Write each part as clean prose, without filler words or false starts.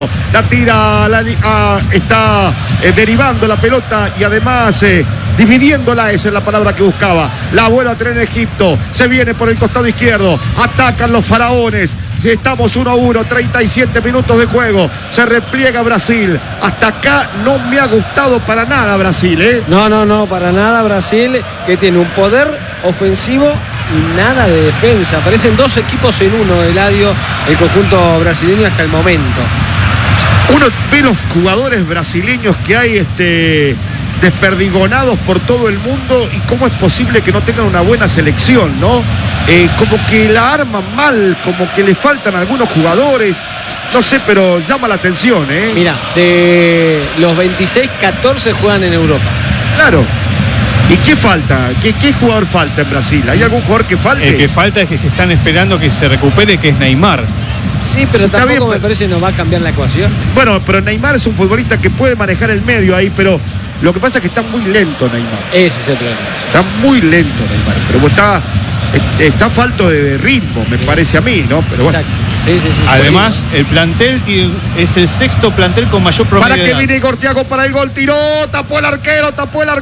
La tira, está derivando la pelota y además dividiéndola, esa es la palabra que buscaba. La vuelve a tener Egipto, se viene por el costado izquierdo, atacan los faraones. Estamos 1-1, 37 minutos de juego. Se repliega Brasil. Hasta acá no me ha gustado para nada Brasil, ¿eh? No, para nada Brasil, que tiene un poder ofensivo y nada de defensa. Parecen dos equipos en uno, Eladio, el conjunto brasileño hasta el momento. Uno ve los jugadores brasileños que hay desperdigonados por todo el mundo y cómo es posible que no tengan una buena selección, ¿no? Como que la arman mal, como que le faltan algunos jugadores, no sé, pero llama la atención, ¿eh? Mira, de los 26, 14 juegan en Europa. Claro. ¿Y qué falta? ¿Qué jugador falta en Brasil? ¿Hay algún jugador que falte? El que falta es que están esperando que se recupere, que es Neymar. Sí, pero sí, tampoco bien, me parece no va a cambiar la ecuación. Bueno, pero Neymar es un futbolista que puede manejar el medio ahí, pero lo que pasa es que está muy lento Neymar. Ese es el problema. Está muy lento Neymar, pero está falto de ritmo, me parece a mí, ¿no? Pero bueno. Exacto. Sí. Además, el plantel es el sexto plantel con mayor promedio. Para que viene Igor Thiago para el gol, tiró, tapó el arquero.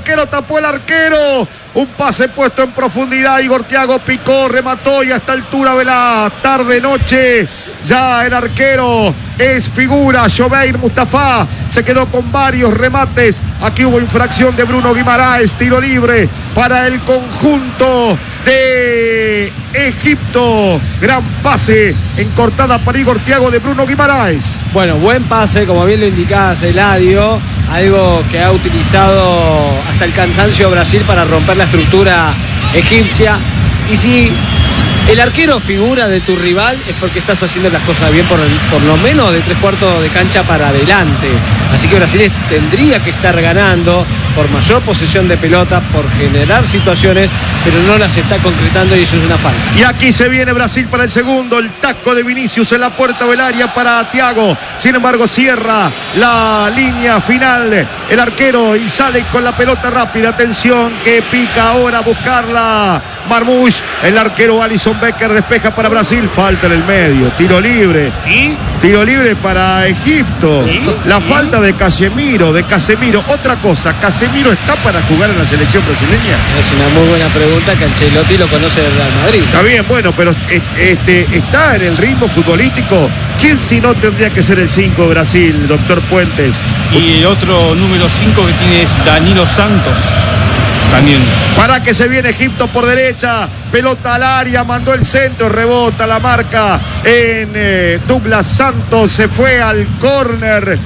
Un pase puesto en profundidad, Igor Thiago picó, remató y a esta altura de la tarde-noche ya el arquero es figura. Joveir Mustafa se quedó con varios remates. Aquí hubo infracción de Bruno Guimaraes, tiro libre para el conjunto de Egipto. Gran pase en cortada para Igor Thiago de Bruno Guimaraes. Bueno, buen pase, como bien lo indicabas, Eladio. Algo que ha utilizado hasta el cansancio Brasil para romper la estructura egipcia. Y si el arquero figura de tu rival es porque estás haciendo las cosas bien por lo menos de 3/4 de cancha para adelante. Así que Brasil tendría que estar ganando por mayor posesión de pelota, por generar situaciones, pero no las está concretando y eso es una falta. Y aquí se viene Brasil para el segundo, el taco de Vinicius en la puerta del área para Thiago. Sin embargo, cierra la línea final el arquero y sale con la pelota rápida. Atención que pica ahora a buscarla Marmoush. El arquero Alisson Becker despeja para Brasil. Falta en el medio, tiro libre. ¿Y? Tiro libre para Egipto. La falta de Casemiro. Otra cosa, ¿Casemiro está para jugar en la selección brasileña? Es una muy buena pregunta, que Ancelotti lo conoce del Real Madrid. Está bien, bueno, pero está en el ritmo futbolístico. ¿Quién si no tendría que ser el 5 de Brasil, doctor Puentes? Y el otro número 5 que tiene es Danilo Santos. También. Para que se viene Egipto por derecha, pelota al área, mandó el centro, rebota la marca en Douglas Santos, se fue al córner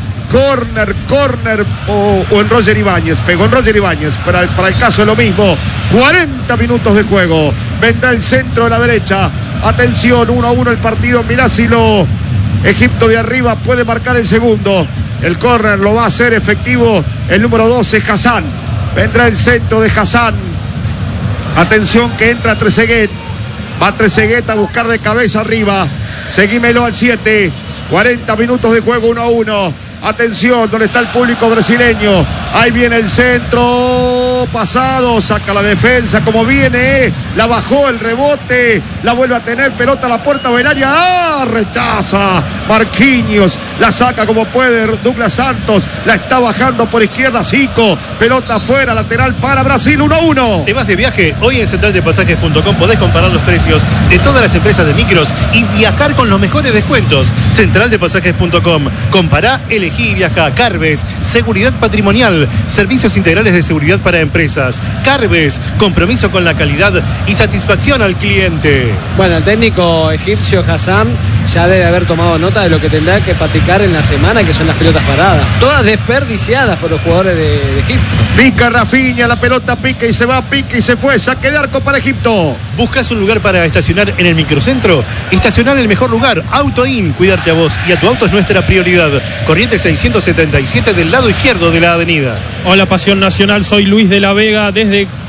o en Roger Ibáñez, pegó en Roger Ibáñez, para el caso es lo mismo. 40 minutos de juego, vendrá el centro de la derecha, atención, 1-1 el partido, mirá si Egipto de arriba puede marcar el segundo, el córner lo va a hacer efectivo el número 12, Hassan. Vendrá el centro de Hassan. Atención que entra Trezeguet. Va Trezeguet a buscar de cabeza arriba. Seguímelo al 7. 40 minutos de juego, 1-1. Atención, donde está el público brasileño. Ahí viene el centro. Pasado, saca la defensa como viene. La bajó el rebote. La vuelve a tener. Pelota a la puerta del área. ¡Ah! Rechaza Marquinhos. La saca como puede Douglas Santos. La está bajando por izquierda Zico. Pelota afuera, lateral para Brasil, 1-1. ¿Te vas de viaje? Hoy en centraldepasajes.com podés comparar los precios de todas las empresas de micros y viajar con los mejores descuentos. Centraldepasajes.com. Compará, elegí y viaja. Carves, seguridad patrimonial, servicios integrales de seguridad para empresas. Carves, compromiso con la calidad y satisfacción al cliente. Bueno, el técnico egipcio Hassan ya debe haber tomado nota de lo que tendrá que practicar en la semana, que son las pelotas paradas. Todas desperdiciadas por los jugadores de Egipto. Pica Rafinha, la pelota pica y se va, pica y se fue. Saque de arco para Egipto. ¿Buscas un lugar para estacionar en el microcentro? Estacionar en el mejor lugar. AutoIn, cuidarte a vos y a tu auto es nuestra prioridad. Corrientes 677 del lado izquierdo de la avenida. Hola Pasión Nacional, soy Luis de la Vega desde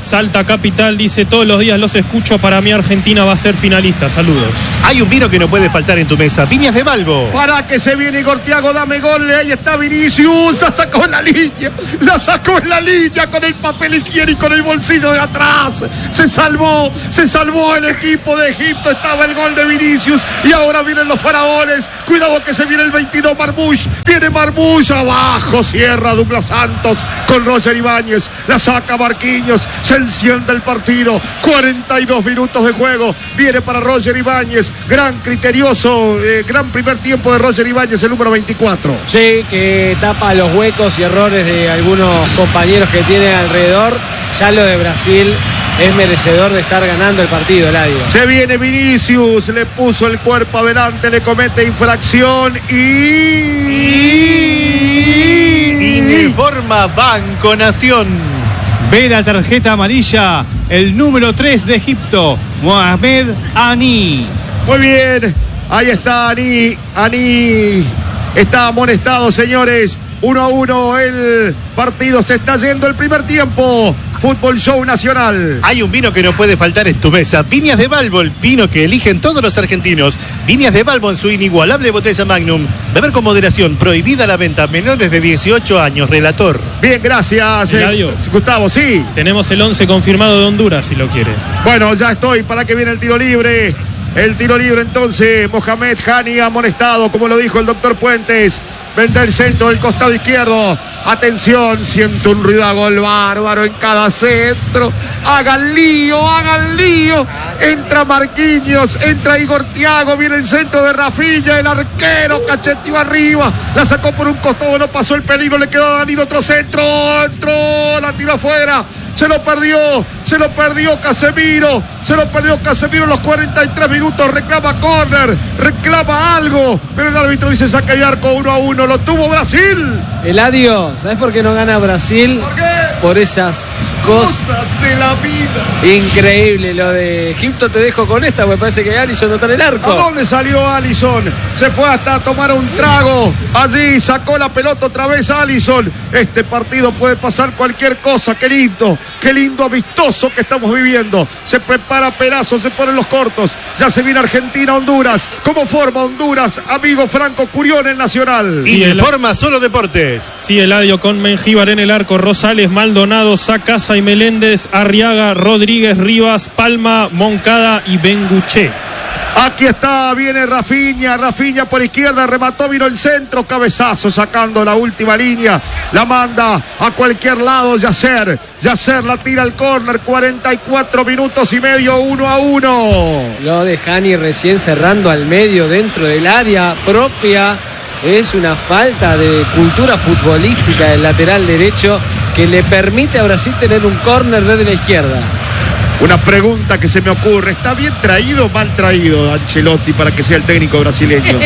Salta Capital, dice: todos los días los escucho, para mí Argentina va a ser finalista. Saludos. Hay un vino que no puede faltar en tu mesa. Viñas de Balbo. Para que se viene Igor Thiago, dame gol. Ahí está Vinicius, la sacó en la línea. La sacó en la línea con el papel higiénico en el bolsillo de atrás. Se salvó el equipo de Egipto. Estaba el gol de Vinicius y ahora vienen los faraones. Cuidado que se viene el 22 Marmoush. Viene Marmoush abajo. Cierra Douglas Santos con Roger Ibáñez. La saca Marquinhos. Se enciende el partido. 42 minutos de juego. Viene para Roger Ibáñez. Gran criterioso, gran primer tiempo de Roger Ibáñez, el número 24. Sí, que tapa los huecos y errores de algunos compañeros que tiene alrededor. Ya lo de Brasil es merecedor de estar ganando el partido, Eladio. Se viene Vinicius, le puso el cuerpo adelante, le comete infracción y informa Banco Nación. Ve la tarjeta amarilla, el número 3 de Egipto, Mohamed Ani. Muy bien, ahí está Ani está amonestado, señores. 1-1 el partido, se está yendo el primer tiempo. Fútbol Show Nacional. Hay un vino que no puede faltar en tu mesa. Viñas de Balbo, el vino que eligen todos los argentinos. Viñas de Balbo en su inigualable botella Magnum. Beber con moderación, prohibida la venta. Menores de 18 años, relator. Bien, gracias, Gustavo, sí. Tenemos el 11 confirmado de Honduras, si lo quiere. Bueno, ya estoy, para que viene el tiro libre. El tiro libre entonces, Mohamed Hani amonestado, como lo dijo el doctor Puentes. Vende el centro del costado izquierdo. Atención, siento un ruido bárbaro en cada centro. Hagan lío. Entra Marquinhos, entra Igor Thiago, viene el centro de Rafinha, el arquero cacheteó arriba. La sacó por un costado, no pasó el peligro, le quedó a Danilo otro centro. Entró, la tiró afuera. Se lo perdió Casemiro en los 43 minutos, reclama córner, reclama algo, pero el árbitro dice saque de arco. 1-1, lo tuvo Brasil. Eladio, ¿sabes por qué no gana Brasil? ¿Por qué? Por esas cosas de la vida. Increíble lo de Egipto. Te dejo con esta, me parece que Alisson no está en el arco. ¿A dónde salió Alisson? Se fue hasta tomar un trago. Allí sacó la pelota otra vez Alisson. Este partido puede pasar cualquier cosa. Qué lindo amistoso que estamos viviendo. Se prepara Perazo, se ponen los cortos. Ya se viene Argentina-Honduras. ¿Cómo forma Honduras, amigo Franco Curión, en Nacional? Sí, y informa Solo Deportes. Sí, Eladio, con Mengíbar en el arco, Rosales, Maldonado, Sacasa y Meléndez, Arriaga, Rodríguez, Rivas, Palma, Moncada y Benguché. Aquí está, viene Rafinha por izquierda, remató, vino el centro, cabezazo sacando la última línea, la manda a cualquier lado. Yasser la tira al córner. 44 minutos y medio, 1-1. Lo de Hani recién cerrando al medio dentro del área propia. Es una falta de cultura futbolística del lateral derecho que le permite a Brasil tener un córner desde la izquierda. Una pregunta que se me ocurre: ¿está bien traído o mal traído Ancelotti para que sea el técnico brasileño?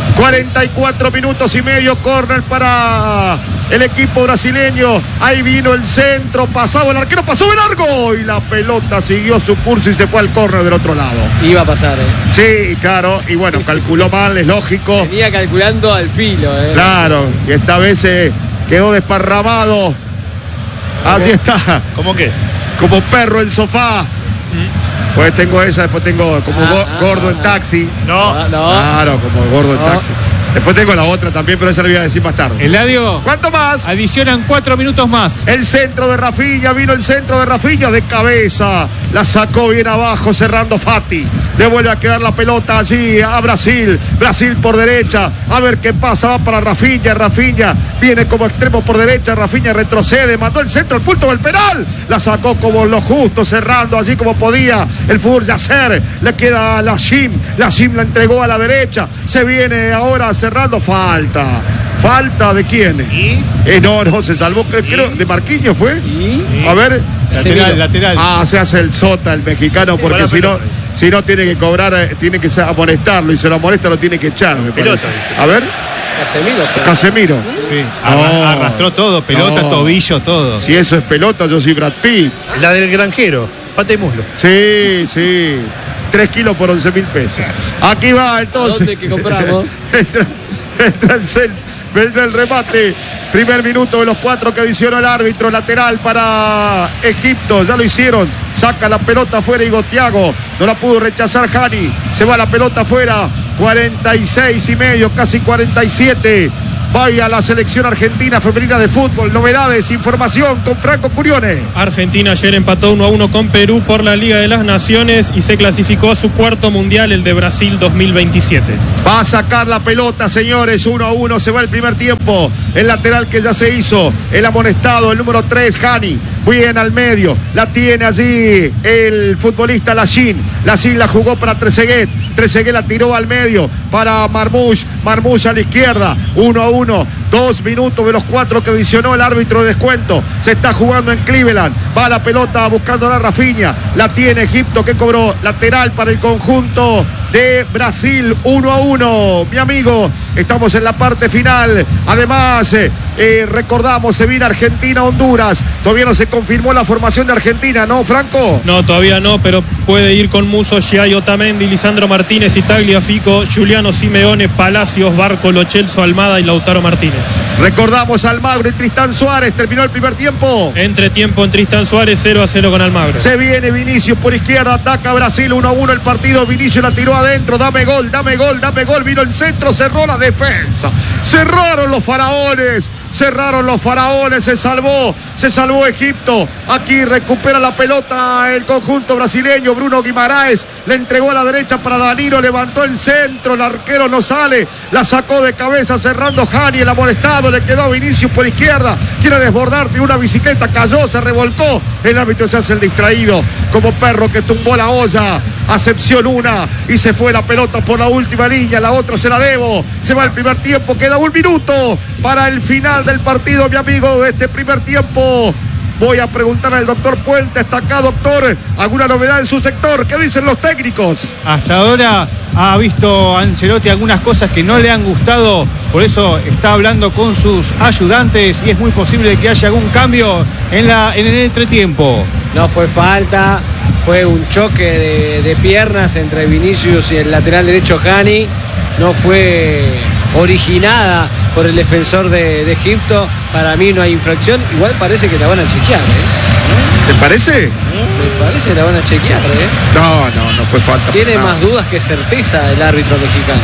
44 minutos y medio, córner para el equipo brasileño. Ahí vino el centro, pasaba el arquero, pasó de largo y la pelota siguió su curso y se fue al córner del otro lado. Iba a pasar, Sí, claro, y bueno, calculó mal, es lógico. Venía calculando al filo, Claro, y esta vez quedó desparramado. Así está. ¿Cómo qué? Como perro en sofá. Pues tengo esa, después tengo como gordo en taxi. No. Claro, como gordo en taxi. Después tengo la otra también, pero esa la voy a decir más tarde. Eladio. ¿Cuánto más? Adicionan 4 minutos más. El centro de Rafinha, vino el centro de Rafinha de cabeza. La sacó bien abajo, cerrando Fati. Le vuelve a quedar la pelota allí a Brasil. Brasil por derecha. A ver qué pasa, va para Rafinha. Rafinha viene como extremo por derecha. Rafinha retrocede, mandó el centro al punto del penal. La sacó como lo justo, cerrando allí como podía. El fútbol de hacer. Le queda a Lashim. Lashim la entregó a la derecha. Se viene ahora cerrando. ¿Falta de quién? ¿Y? No, se salvó, creo, de Marquinhos fue. ¿Y? A ver. Lateral. Se hace el sota el mexicano, porque si no tiene que cobrar, tiene que amonestarlo, y si lo amonesta lo tiene que echar. Pelota, dice. A ver. Casemiro. Sí. Arrastró todo, pelota, tobillo, todo. Si eso es pelota, yo soy Brad Pitt. La del granjero, pata y muslo. Sí. 3 kilos por 11.000 pesos. Aquí va entonces. ¿A dónde que compramos? Entra el remate Primer minuto de los 4 que adicionó el árbitro. Lateral para Egipto. Ya lo hicieron. Saca la pelota afuera Igor Thiago. No la pudo rechazar Hani. Se va la pelota afuera. 46 y medio, casi 47. Vaya la selección argentina femenina de fútbol. Novedades, información con Franco Curione. Argentina ayer empató 1-1 con Perú por la Liga de las Naciones y se clasificó a su cuarto mundial, el de Brasil 2027. Va a sacar la pelota, señores. 1-1, se va el primer tiempo. El lateral que ya se hizo, el amonestado, el número 3, Hani. Bien al medio, la tiene allí el futbolista Lachin. Lachin la jugó para Trezeguet. Trezeguet la tiró al medio para Marmoush. Marmoush a la izquierda. 1-1. 2 minutos de los 4 que adicionó el árbitro de descuento. Se está jugando en Cleveland. Va la pelota buscando a Rafinha. La tiene Egipto que cobró lateral para el conjunto de Brasil. 1-1. Mi amigo, estamos en la parte final. Además, recordamos, se viene Argentina-Honduras. Todavía no se confirmó la formación de Argentina, ¿no, Franco? No, todavía no, pero puede ir con Musso, Giai, Otamendi, Lisandro Martínez y Tagliafico, Giuliano Simeone, Palacios, Barco, Lo Celso, Almada y Lautaro Martínez. Recordamos Almagro y Tristán Suárez. Terminó el primer tiempo. Entretiempo en Tristán Suárez, 0-0 con Almagro. Se viene Vinicius por izquierda, ataca Brasil, 1-1 el partido. Vinicius la tiró adentro, dame gol, dame gol, dame gol. Vino el centro, cerró la defensa. Cerraron los faraones, se salvó Egipto. Aquí recupera la pelota el conjunto brasileño. Bruno Guimaraes le entregó a la derecha para Danilo, levantó el centro, el arquero no sale, la sacó de cabeza cerrando Hani, el amonestado, le quedó a Vinicius por izquierda, quiere desbordar, tiene una bicicleta, cayó, se revolcó, el árbitro se hace el distraído, como perro que tumbó la olla. Acepción una y se fue la pelota por la última línea, la otra se la debo. Se va el primer tiempo, queda 1 minuto para el final del partido, mi amigo, de este primer tiempo. Voy a preguntar al doctor Puente. ¿Está acá, doctor? ¿Alguna novedad en su sector? ¿Qué dicen los técnicos? Hasta ahora ha visto Ancelotti algunas cosas que no le han gustado, por eso está hablando con sus ayudantes y es muy posible que haya algún cambio en el entretiempo. No fue falta, fue un choque de piernas entre Vinicius y el lateral derecho Hani. No fue originada por el defensor de Egipto. Para mí no hay infracción. Igual parece que la van a chequear, ¿Te parece? Me parece que la van a chequear, No fue falta. Tiene más dudas que certeza el árbitro mexicano,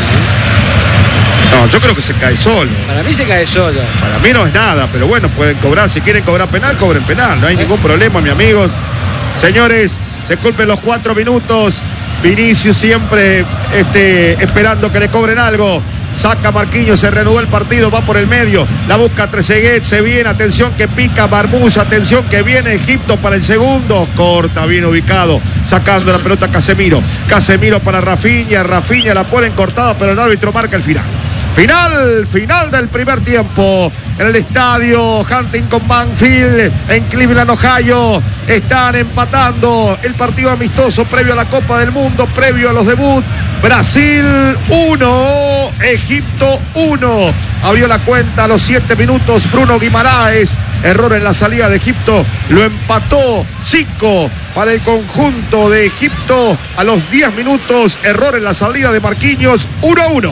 No, yo creo que se cae solo. Para mí se cae solo. Para mí no es nada, pero bueno, pueden cobrar. Si quieren cobrar penal, cobren penal. No hay ningún problema, mi amigos. Señores, se cumplen los 4 minutos. Vinicius siempre esperando que le cobren algo. Saca Marquinhos, se reanudó el partido, va por el medio, la busca Trezeguet, se viene, atención que pica Marmoush, atención que viene Egipto para el segundo, corta, bien ubicado, sacando la pelota Casemiro para Rafinha la ponen cortada, pero el árbitro marca el final. Final del primer tiempo en el estadio Huntington Banfield en Cleveland, Ohio. Están empatando el partido amistoso previo a la Copa del Mundo, previo a los debuts. Brasil 1, Egipto 1. Abrió la cuenta a los 7 minutos Bruno Guimaraes. Error en la salida de Egipto. Lo empató Zico para el conjunto de Egipto. A los 10 minutos, error en la salida de Marquinhos. 1-1.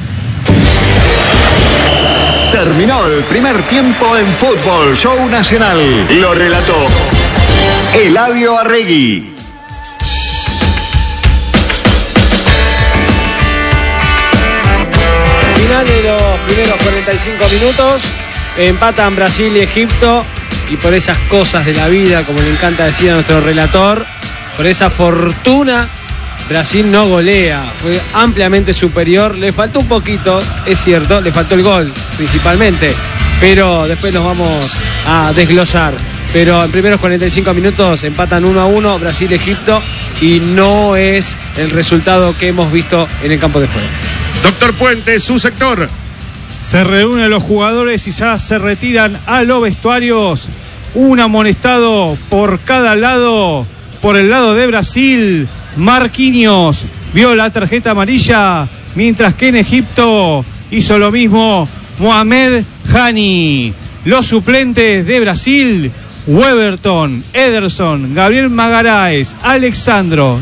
Terminó el primer tiempo en Fútbol Show Nacional. Lo relató Eladio Arregui. Final de los primeros 45 minutos. Empatan Brasil y Egipto. Y por esas cosas de la vida, como le encanta decir a nuestro relator, por esa fortuna, Brasil no golea, fue ampliamente superior, le faltó un poquito, es cierto, le faltó el gol principalmente, pero después nos vamos a desglosar. Pero en primeros 45 minutos empatan 1-1 Brasil-Egipto y no es el resultado que hemos visto en el campo de juego. Doctor Puente, su sector. Se reúnen los jugadores y ya se retiran a los vestuarios. Un amonestado por cada lado. Por el lado de Brasil, Marquinhos vio la tarjeta amarilla, mientras que en Egipto hizo lo mismo Mohamed Hani. Los suplentes de Brasil: Weberton, Ederson, Gabriel Magalhães, Alexandro,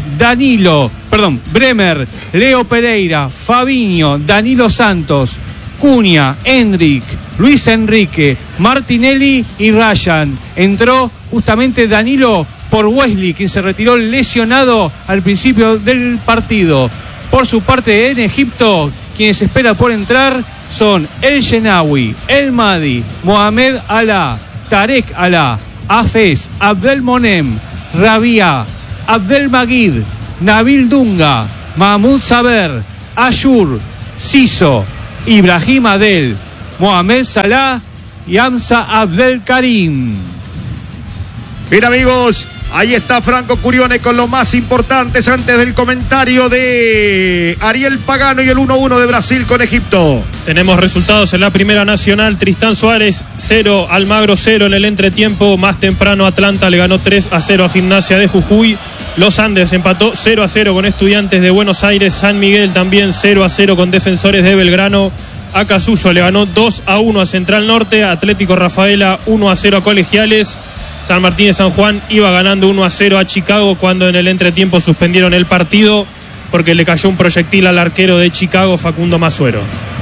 Bremer, Leo Pereira, Fabinho, Danilo Santos, Cunha, Endrick, Luis Enrique, Martinelli y Ryan. Entró justamente Danilo por Wesley, quien se retiró lesionado al principio del partido. Por su parte, en Egipto, quienes esperan por entrar son El Shenawi, El Madi, Mohamed Alá, Tarek Alá, Hafez, Abdelmonem, Rabia, Abdelmagid, Nabil Dunga, Mahmoud Saber, Ashur, Siso, Ibrahim Adel, Mohamed Salah y Hamza Abdelkarim. Bien, amigos, ahí está Franco Curione con lo más importantes antes del comentario de Ariel Pagano y el 1-1 de Brasil con Egipto. Tenemos resultados en la Primera Nacional. Tristán Suárez 0, Almagro 0 en el entretiempo. Más temprano Atlanta le ganó 3-0 a Gimnasia de Jujuy. Los Andes empató 0-0 con Estudiantes de Buenos Aires. San Miguel también 0-0 con Defensores de Belgrano. Acasuso le ganó 2-1 a Central Norte. Atlético Rafaela 1-0 a Colegiales. San Martín de San Juan iba ganando 1-0 a Chicago cuando en el entretiempo suspendieron el partido porque le cayó un proyectil al arquero de Chicago, Facundo Masuero.